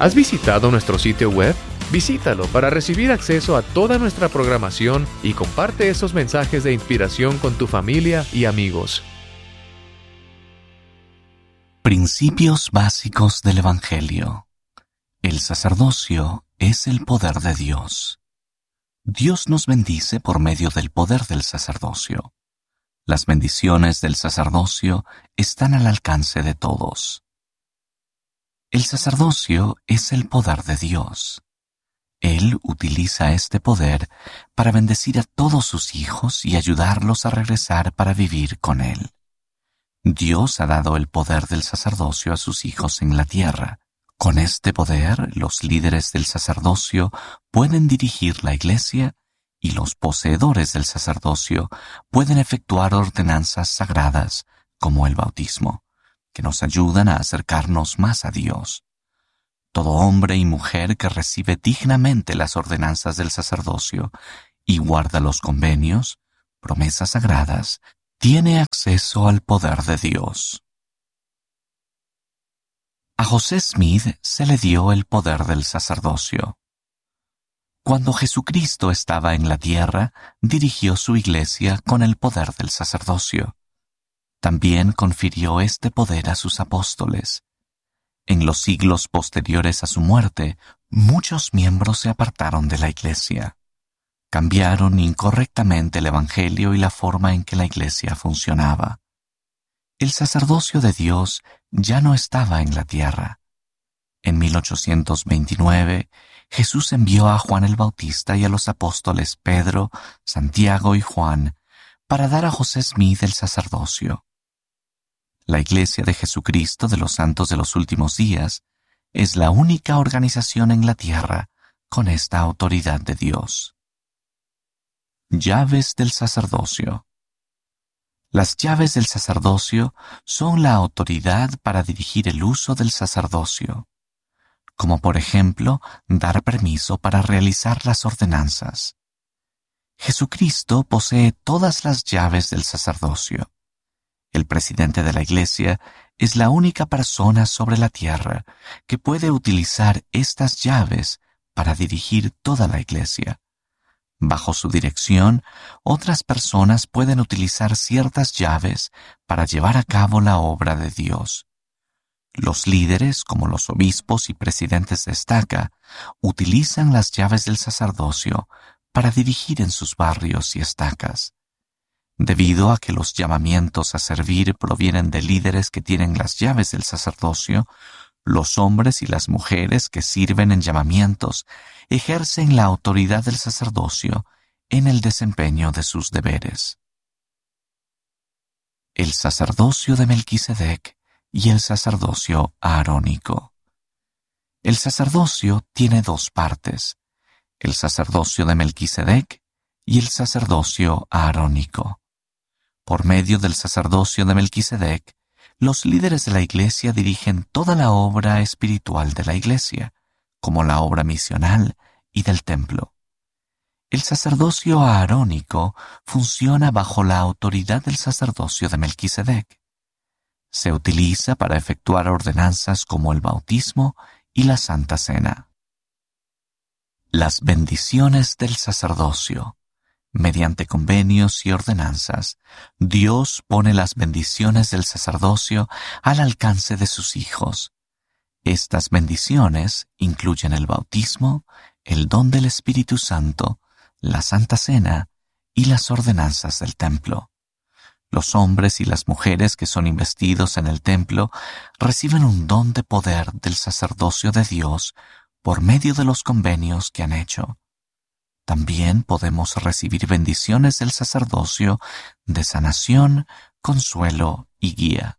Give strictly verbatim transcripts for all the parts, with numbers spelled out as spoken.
¿Has visitado nuestro sitio web? Visítalo para recibir acceso a toda nuestra programación y comparte esos mensajes de inspiración con tu familia y amigos. Principios básicos del Evangelio. El sacerdocio es el poder de Dios. Dios nos bendice por medio del poder del sacerdocio. Las bendiciones del sacerdocio están al alcance de todos. El sacerdocio es el poder de Dios. Él utiliza este poder para bendecir a todos sus hijos y ayudarlos a regresar para vivir con Él. Dios ha dado el poder del sacerdocio a sus hijos en la tierra. Con este poder, los líderes del sacerdocio pueden dirigir la iglesia y los poseedores del sacerdocio pueden efectuar ordenanzas sagradas como el bautismo, que nos ayudan a acercarnos más a Dios. Todo hombre y mujer que recibe dignamente las ordenanzas del sacerdocio y guarda los convenios, promesas sagradas, tiene acceso al poder de Dios. A José Smith se le dio el poder del sacerdocio. Cuando Jesucristo estaba en la tierra, dirigió su iglesia con el poder del sacerdocio. También confirió este poder a sus apóstoles. En los siglos posteriores a su muerte, muchos miembros se apartaron de la iglesia. Cambiaron incorrectamente el evangelio y la forma en que la iglesia funcionaba. El sacerdocio de Dios ya no estaba en la tierra. En mil ochocientos veintinueve, Jesús envió a Juan el Bautista y a los apóstoles Pedro, Santiago y Juan para dar a José Smith el sacerdocio. La Iglesia de Jesucristo de los Santos de los Últimos Días es la única organización en la tierra con esta autoridad de Dios. Llaves del sacerdocio. Las llaves del sacerdocio son la autoridad para dirigir el uso del sacerdocio, como por ejemplo dar permiso para realizar las ordenanzas. Jesucristo posee todas las llaves del sacerdocio. El presidente de la Iglesia es la única persona sobre la tierra que puede utilizar estas llaves para dirigir toda la Iglesia. Bajo su dirección, otras personas pueden utilizar ciertas llaves para llevar a cabo la obra de Dios. Los líderes, como los obispos y presidentes de estaca, utilizan las llaves del sacerdocio para dirigir en sus barrios y estacas. Debido a que los llamamientos a servir provienen de líderes que tienen las llaves del sacerdocio, los hombres y las mujeres que sirven en llamamientos ejercen la autoridad del sacerdocio en el desempeño de sus deberes. El sacerdocio de Melquisedec y el sacerdocio aarónico. El sacerdocio tiene dos partes, el sacerdocio de Melquisedec y el sacerdocio aarónico. Por medio del sacerdocio de Melquisedec, los líderes de la Iglesia dirigen toda la obra espiritual de la Iglesia, como la obra misional y del templo. El sacerdocio aarónico funciona bajo la autoridad del sacerdocio de Melquisedec. Se utiliza para efectuar ordenanzas como el bautismo y la Santa Cena. Las bendiciones del sacerdocio. Mediante convenios y ordenanzas, Dios pone las bendiciones del sacerdocio al alcance de sus hijos. Estas bendiciones incluyen el bautismo, el don del Espíritu Santo, la Santa Cena y las ordenanzas del templo. Los hombres y las mujeres que son investidos en el templo reciben un don de poder del sacerdocio de Dios por medio de los convenios que han hecho. También podemos recibir bendiciones del sacerdocio de sanación, consuelo y guía.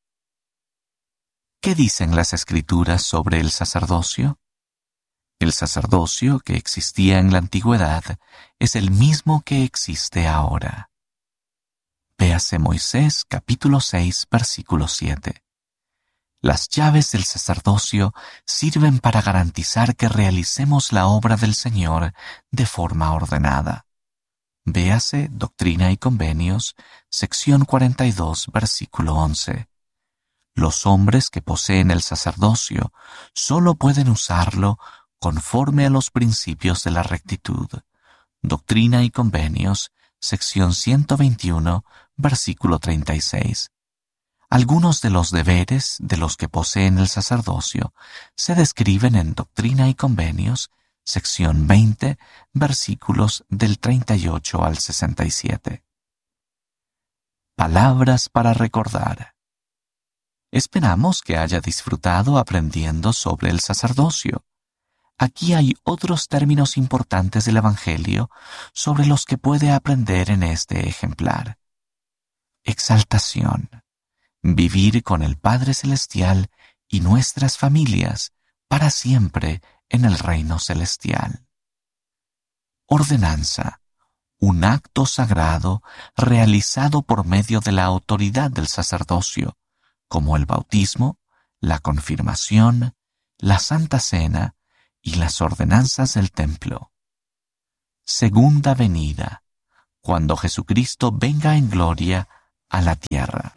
¿Qué dicen las Escrituras sobre el sacerdocio? El sacerdocio que existía en la antigüedad es el mismo que existe ahora. Véase Moisés capítulo seis versículo siete. Las llaves del sacerdocio sirven para garantizar que realicemos la obra del Señor de forma ordenada. Véase Doctrina y Convenios, sección cuarenta y dos, versículo once. Los hombres que poseen el sacerdocio solo pueden usarlo conforme a los principios de la rectitud. Doctrina y Convenios, sección ciento veintiuno, versículo treinta y seis. Algunos de los deberes de los que poseen el sacerdocio se describen en Doctrina y Convenios, sección veinte, versículos del treinta y ocho al sesenta y siete. Palabras para recordar. Esperamos que haya disfrutado aprendiendo sobre el sacerdocio. Aquí hay otros términos importantes del Evangelio sobre los que puede aprender en este ejemplar. Exaltación. Vivir con el Padre Celestial y nuestras familias para siempre en el reino celestial. Ordenanza. Un acto sagrado realizado por medio de la autoridad del sacerdocio, como el bautismo, la confirmación, la Santa Cena y las ordenanzas del templo. Segunda venida, cuando Jesucristo venga en gloria a la tierra.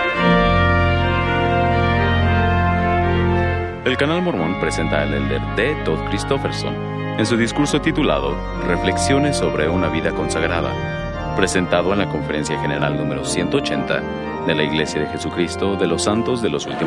El Canal Mormón presenta al elder D. Todd Christofferson en su discurso titulado Reflexiones sobre una vida consagrada, presentado en la Conferencia General número ciento ochenta de la Iglesia de Jesucristo de los Santos de los Últimos